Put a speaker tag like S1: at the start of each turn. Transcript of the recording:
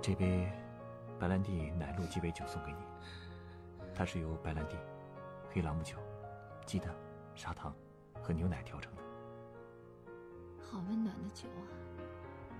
S1: 这杯白兰地奶露鸡尾酒送给你，它是由白兰地、黑朗姆酒、鸡蛋、砂糖和牛奶调成的。
S2: 好温暖的酒啊！